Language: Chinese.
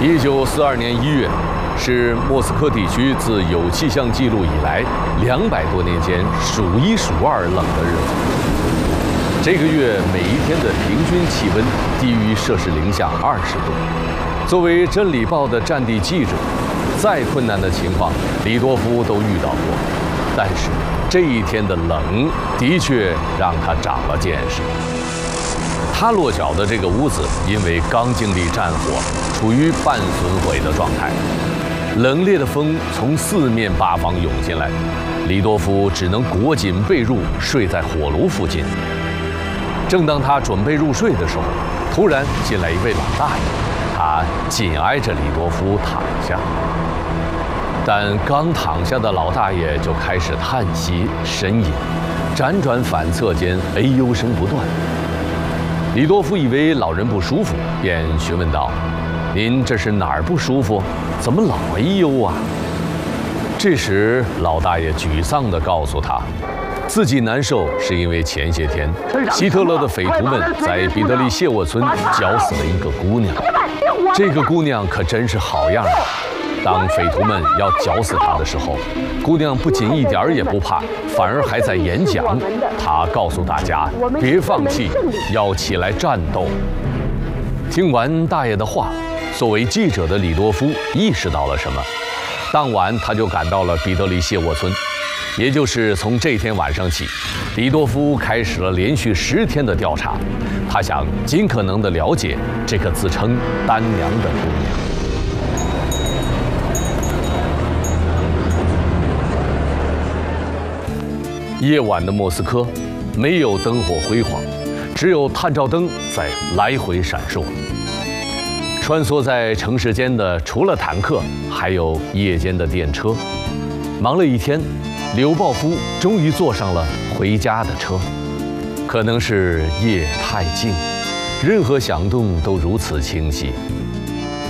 1942年1月，是莫斯科地区自有气象记录以来200多年间数一数二冷的日子。这个月每一天的平均气温低于摄氏零下20度。作为《真理报》的战地记者，再困难的情况，李多夫都遇到过。但是这一天的冷，的确让他长了见识。他落脚的这个屋子，因为刚经历战火，处于半损毁的状态。冷冽的风从四面八方涌进来，李多夫只能裹紧被褥，睡在火炉附近。正当他准备入睡的时候，突然进来一位老大爷，他紧挨着李多夫躺下。但刚躺下的老大爷就开始叹息呻吟，辗转反侧间，哎呦声不断。李多夫以为老人不舒服，便询问道：“您这是哪儿不舒服？怎么老哎呦啊？”这时，老大爷沮丧地告诉他，自己难受是因为前些天希特勒的匪徒们在彼得利谢沃村绞死了一个姑娘。这个姑娘可真是好样的。当匪徒们要绞死她的时候，姑娘不仅一点儿也不怕，反而还在演讲。她告诉大家别放弃，要起来战斗。听完大爷的话，作为记者的李多夫意识到了什么。当晚他就赶到了彼得利谢沃村，也就是从这天晚上起，李多夫开始了连续10天的调查。他想尽可能地了解这个自称丹娘的姑娘。夜晚的莫斯科，没有灯火辉煌，只有探照灯在来回闪烁。穿梭在城市间的，除了坦克，还有夜间的电车。忙了一天，柳鲍夫终于坐上了回家的车。可能是夜太静，任何响动都如此清晰。